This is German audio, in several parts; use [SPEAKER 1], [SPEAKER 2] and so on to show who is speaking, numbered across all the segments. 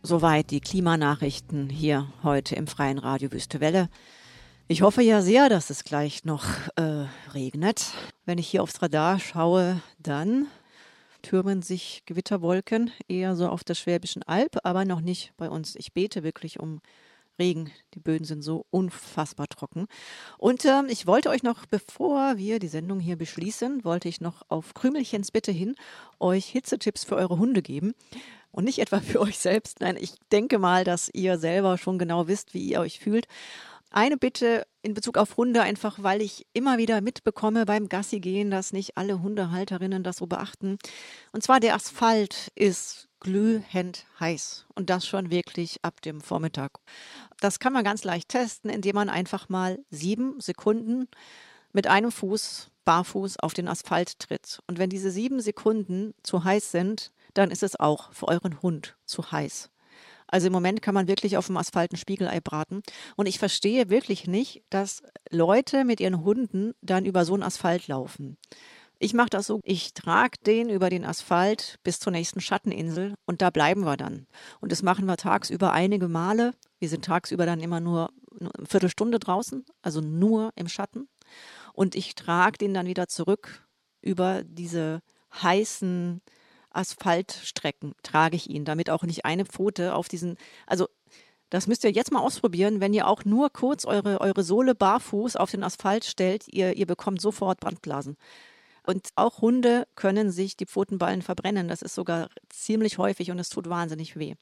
[SPEAKER 1] Soweit die Klimanachrichten hier heute im Freien Radio Wüste Welle. Ich hoffe ja sehr, dass es gleich noch regnet. Wenn ich hier aufs Radar schaue, dann türmen sich Gewitterwolken eher so auf der Schwäbischen Alb, aber noch nicht bei uns. Ich bete wirklich um Regen. Die Böden sind so unfassbar trocken. Und ich wollte euch noch, bevor wir die Sendung hier beschließen, wollte ich noch auf Krümelchens Bitte hin euch Hitzetipps für eure Hunde geben. Und nicht etwa für euch selbst. Nein, ich denke mal, dass ihr selber schon genau wisst, wie ihr euch fühlt. Eine Bitte in Bezug auf Hunde, einfach weil ich immer wieder mitbekomme beim Gassi-Gehen, dass nicht alle Hundehalterinnen das so beachten. Und zwar der Asphalt ist glühend heiß und das schon wirklich ab dem Vormittag. Das kann man ganz leicht testen, indem man einfach mal 7 Sekunden mit einem Fuß barfuß auf den Asphalt tritt. Und wenn diese 7 Sekunden zu heiß sind, dann ist es auch für euren Hund zu heiß. Also im Moment kann man wirklich auf dem Asphalt ein Spiegelei braten. Und ich verstehe wirklich nicht, dass Leute mit ihren Hunden dann über so einen Asphalt laufen. Ich mache das so, ich trage den über den Asphalt bis zur nächsten Schatteninsel und da bleiben wir dann. Und das machen wir tagsüber einige Male. Wir sind tagsüber dann immer nur eine Viertelstunde draußen, also nur im Schatten. Und ich trage den dann wieder zurück über diese heißen Asphaltstrecken, trage ich ihn, damit auch nicht eine Pfote auf diesen, also das müsst ihr jetzt mal ausprobieren, wenn ihr auch nur kurz eure Sohle barfuß auf den Asphalt stellt, ihr bekommt sofort Brandblasen. Und auch Hunde können sich die Pfotenballen verbrennen, das ist sogar ziemlich häufig und es tut wahnsinnig weh.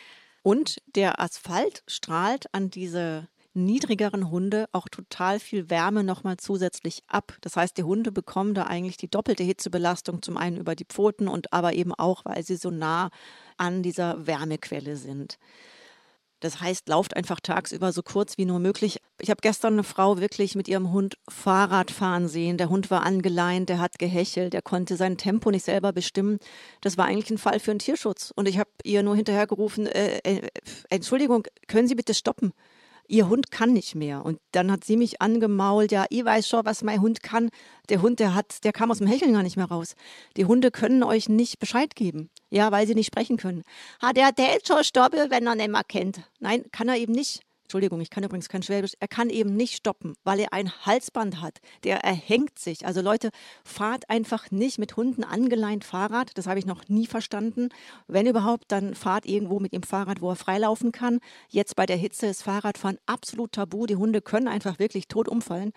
[SPEAKER 1] Und der Asphalt strahlt an diese niedrigeren Hunde auch total viel Wärme nochmal zusätzlich ab. Das heißt, die Hunde bekommen da eigentlich die doppelte Hitzebelastung, zum einen über die Pfoten und aber eben auch, weil sie so nah an dieser Wärmequelle sind. Das heißt, lauft einfach tagsüber so kurz wie nur möglich. Ich habe gestern eine Frau wirklich mit ihrem Hund Fahrrad fahren sehen. Der Hund war angeleint, der hat gehechelt, der konnte sein Tempo nicht selber bestimmen. Das war eigentlich ein Fall für den Tierschutz. Und ich habe ihr nur hinterhergerufen, Entschuldigung, können Sie bitte stoppen? Ihr Hund kann nicht mehr. Und dann hat sie mich angemault, ja, ich weiß schon, was mein Hund kann. Der Hund, der kam aus dem Hecheln gar nicht mehr raus. Die Hunde können euch nicht Bescheid geben. Ja, weil sie nicht sprechen können. Der ist schon stoppen, wenn er nicht mehr kennt. Nein, kann er eben nicht. Entschuldigung, ich kann übrigens kein Schwäbisch. Er kann eben nicht stoppen, weil er ein Halsband hat. Der erhängt sich. Also Leute, fahrt einfach nicht mit Hunden angeleint Fahrrad. Das habe ich noch nie verstanden. Wenn überhaupt, dann fahrt irgendwo mit dem Fahrrad, wo er freilaufen kann. Jetzt bei der Hitze ist Fahrradfahren absolut tabu. Die Hunde können einfach wirklich tot umfallen.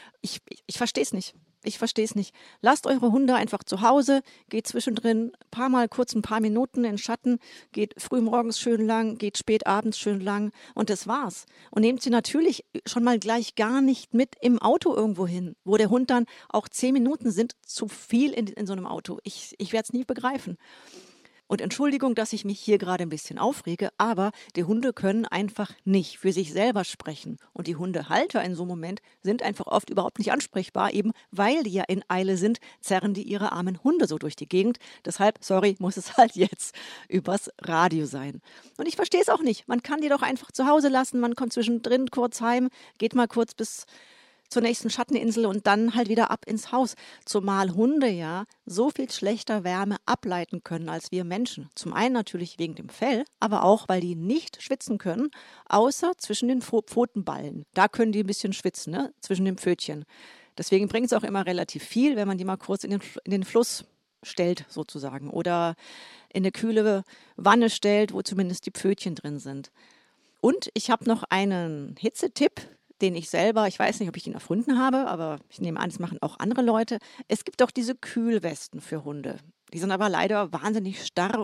[SPEAKER 1] Ich verstehe es nicht. Ich verstehe es nicht. Lasst eure Hunde einfach zu Hause, geht zwischendrin ein paar Minuten in den Schatten, geht früh morgens schön lang, geht spät abends schön lang und das war's. Und nehmt sie natürlich schon mal gleich gar nicht mit im Auto irgendwo hin, wo der Hund dann auch 10 Minuten sind zu viel in so einem Auto. Ich werde es nie begreifen. Und Entschuldigung, dass ich mich hier gerade ein bisschen aufrege, aber die Hunde können einfach nicht für sich selber sprechen. Und die Hundehalter in so einem Moment sind einfach oft überhaupt nicht ansprechbar, eben weil die ja in Eile sind, zerren die ihre armen Hunde so durch die Gegend. Deshalb, sorry, muss es halt jetzt übers Radio sein. Und ich verstehe es auch nicht. Man kann die doch einfach zu Hause lassen, man kommt zwischendrin kurz heim, geht mal kurz bis zur nächsten Schatteninsel und dann halt wieder ab ins Haus. Zumal Hunde ja so viel schlechter Wärme ableiten können als wir Menschen. Zum einen natürlich wegen dem Fell, aber auch, weil die nicht schwitzen können, außer zwischen den Pfotenballen. Da können die ein bisschen schwitzen, ne? Zwischen den Pfötchen. Deswegen bringt es auch immer relativ viel, wenn man die mal kurz in den Fluss stellt, sozusagen. Oder in eine kühle Wanne stellt, wo zumindest die Pfötchen drin sind. Und ich habe noch einen Hitzetipp, den ich selber, ich weiß nicht, ob ich ihn erfunden habe, aber ich nehme an, das machen auch andere Leute. Es gibt auch diese Kühlwesten für Hunde. Die sind aber leider wahnsinnig starr